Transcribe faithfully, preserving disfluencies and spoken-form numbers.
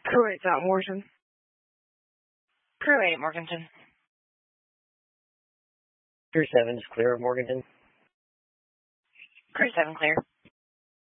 Crew eight's out, Morrison. Crew eight, Morganton. Crew seven is clear of Morganton. Crew seven, clear.